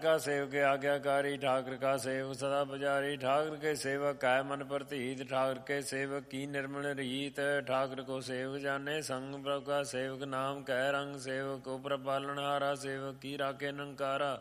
का सेवक आज्ञाकारी, ठाकुर का सेवक सदा पुजारी, ठाकुर के सेवक है मन प्रतीत, ठाकुर के सेवक की निर्मल रीत, ठाकुर को सेवक जाने संग, प्रभु का सेवक नाम कह रंग, सेवक को प्रपालनहारा, सेवक की राखे नंकारा।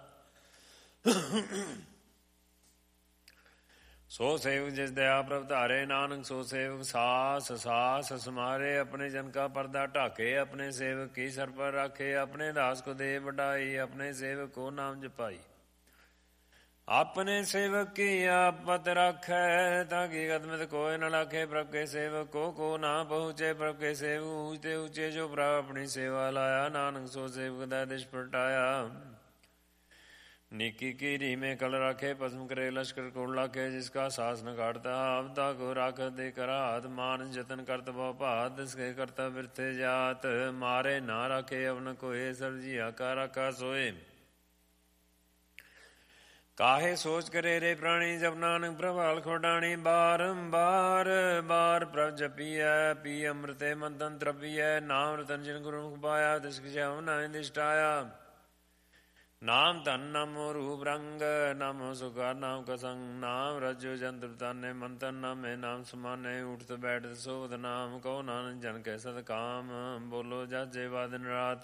सो सेवक जिस दया प्रभ धारे, नानक सो सेवक सास सास समारे, अपने जन का पर्दा ढाके, अपने सेवक की सर पर राखे, अपने दास को दे बढ़ाई, अपने सेवक को नाम जपाई। अपने सेवक की आपत रखे, ताकि कदमत कोई न लाखे, प्रभ के सेवक को ना पहुँचे, प्रभ के सेवक ऊंचे ऊंचे जो प्रभ अपनी सेवा लाया, नानक सो सेवक दा दिश पलटाया। निकी कीरी में कल रखे, पद्म करे लश्कर को लाखे, जिसका सास न काटता आपदा को राख दे करात, मान जतन करत भव भात, इसके करता बिरथे जात, मारे ना राखे अवन कोय, सब जी आका राखा सोए। काहे सोच करे रे प्राणी, जब नानक प्रभाल खोडाणी, बारंबार बार प्रभ जपिया, पी अमृते मंथन त्रपिया, नाम रतन जिन गुरुमुख पाया, तिसके जवन दिष्टाया। नाम धन नामो रूप रंग, नामो सुखा नाम का संग, नाम रज्जो जंत्र ताने मंथन, नामे नाम समाने, उठत बैठत सोध नाम, कहो नानक जन के सद काम, बोलो जाजे दिन रात।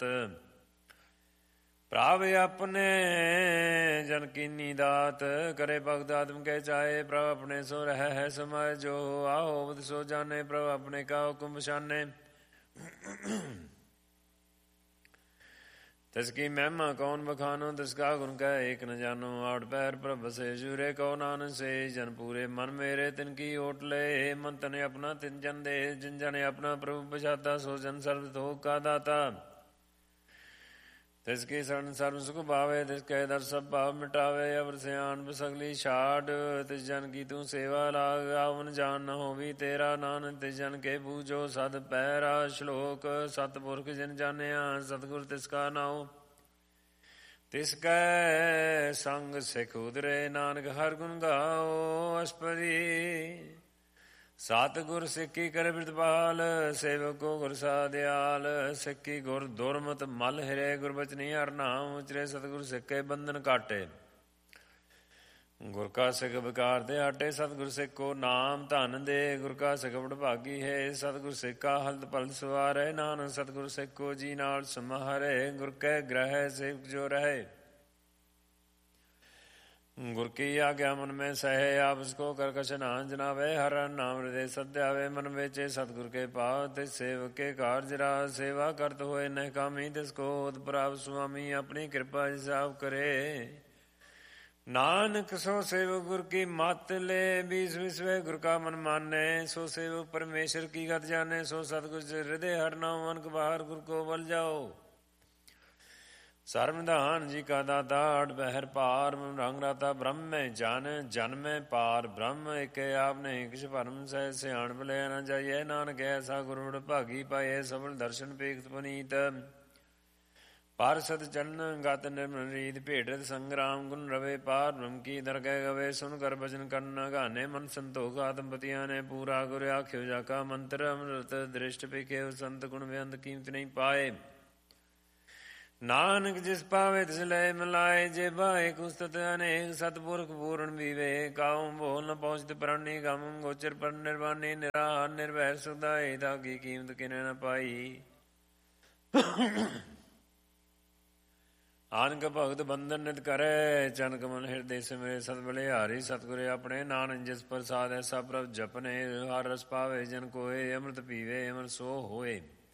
प्रभ अपने जन कीनी दात, करे भगत आत्म के चाहे, प्रभ अपने सो रह है समाय, जो आओ बद सो जाने, प्रभ अपने का हुक्म शाने। तिसकी महिमा कौन बखानो, तिसका गुण कह एक न जानो, आठ पैर प्रभ से जुरे, कहो नानक से जन पूरे मन मेरे, तिनकी ओट ले, मन तने अपना तिन जन दे, जिन जने अपना प्रभु बचाता, सो जन सर्व थोक का दाता। तिसकी शरण सर्व सुख पावे, तिसके दर सब पाप मिटावे, अवर सियान सगली छाड़, तिस जन की तू सेवा लाग, आवन जान न हो भी तेरा, नानक तिस जन के पूजो सद पैरा। श्लोक सतपुरख जिन जानिया, सतगुर तिसका नाओ, तिसकै संग सिख उदरे, नानक हर गुण गाओ अस्पदी। सतगुर सिक्की कर प्रतिपाल, सेवक को गुर सादयाल, सिक्की गुर दुरमत मल हिरे, गुरबचनी हर नाम उचरे, सतगुर सिक्के बंधन काटे, गुर का सिख विकार दे हटे, सतगुर सिख को नाम धन दे, गुर का सिख बड़भागी है, सतगुर सिख का हल्द पल सवारे, नानक सतगुर सिख को जी नाल समारे, गुर के ग्रह सिख जो रहे, गुर की आज्ञा मन में सहे, आप उसको कर कछ ना जनावे, हर नाम हृदय सत्यावे, मन बेचे सतगुर के पाव, तिस सेवक के कार्य राज, सेवा करत होए न कामी, तिसको उत्पराव स्वामी, अपनी कृपा हिसाब करे। नानक सो सेवक गुर की मत ले, बीस विश्व गुर का मन माने, सो सेवक परमेश्वर की गत जाने, सो सतगुर हृदय हर नाम मन बाहर, गुर को बल जाओ। सर्वधान जी का दाता, आठ बहर पार रंग राता, ब्रह्म में जान जन में पार ब्रह्म, एक आपने किस परम सह सियाण भले न जाइए, नानक ऐसा गुरुड़ भागी पाए, सबल दर्शन पेख पुनीत। पार्षद चरण गत निर्मल रीत, भेटत संग्राम गुण रवे, पार ब्रह्म की दरगह गवे, सुन कर भजन करना गाने, मन संतोख आत्मपतिया ने पूरा गुर आख्यो जाका मंत्र, अमृत दृष्ट पेखे संत गुण बेअंत कीमत नहीं पाए। नानक जिस पावे तिस लय मिलाए, जे बाहे कुस्तत अनेक, सतपुरख पूर्ण विवे, काऊ बोल न पहुँचत प्राणी, गम गोचर पर निर्वाणी, निराहार निर्भय सुखदाई, ताकि कीमत किने न पाई। आनक भगत बंधन नित करे, चन कमल हृदय में सत बलिहारी, सतगुरे अपने, नानक जिस प्रसाद ऐसा प्रभ जपने, हर रस पावे जन कोय, अमृत पीवे अमर सो होए।